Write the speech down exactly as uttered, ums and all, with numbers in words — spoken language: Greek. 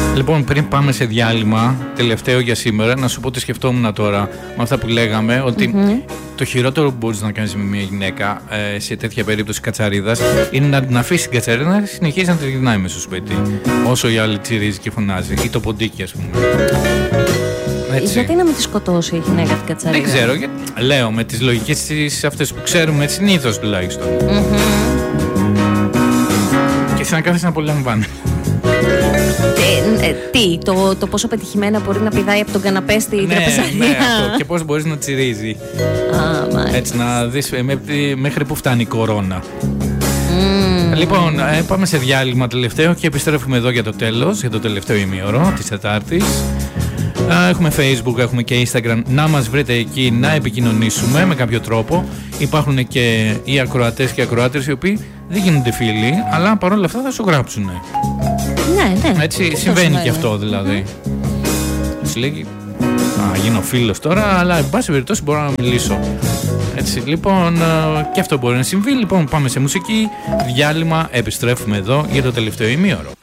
Λοιπόν, πριν πάμε σε διάλειμμα, τελευταίο για σήμερα, να σου πω τι σκεφτόμουν τώρα με αυτά που λέγαμε, ότι mm-hmm. το χειρότερο που μπορείς να κάνεις με μια γυναίκα ε, σε τέτοια περίπτωση κατσαρίδας είναι να την αφήσει την κατσαρίδα να συνεχίσει να την γυρνάει μέσα στο σπίτι. Όσο η άλλη τσιρίζει και φωνάζει, ή το ποντίκι, ας πούμε. Έτσι. Γιατί να μην τη σκοτώσει η γυναίκα την κατσαρίδα? Δεν ξέρω, γιατί, λέω με τις λογικές της αυτές που ξέρουμε συνήθως τουλάχιστον. Mm-hmm. Και σαν να κάθεσαι να απολαμβάνει. Ε, ε, τι, το, το πόσο πετυχημένα μπορεί να πηδάει από τον καναπέ στη ναι, τραπεζαρία. Ναι, αυτό. Και πώς μπορείς να τσιρίζει. Ah, έτσι να δεις μέχρι που φτάνει η κορώνα. Mm. Λοιπόν, ε, πάμε σε διάλειμμα τελευταίο και επιστρέφουμε εδώ για το τέλος, για το τελευταίο ημίωρο της Τετάρτης. Έχουμε Facebook, έχουμε και Instagram. Να μας βρείτε εκεί, να επικοινωνήσουμε με κάποιο τρόπο. Υπάρχουν και οι ακροατές και οι ακροάτες οι οποίοι δεν γίνονται φίλοι, αλλά παρόλα αυτά θα σου γράψουν. Ναι, ναι. Έτσι συμβαίνει και αυτό δηλαδή. Mm-hmm. Σου λέει, α, γίνω φίλος τώρα, αλλά εν πάση περιπτώσει μπορώ να μιλήσω. Έτσι, λοιπόν, και αυτό μπορεί να συμβεί. Λοιπόν, πάμε σε μουσική, διάλειμμα, επιστρέφουμε εδώ για το τελευταίο ημίωρο.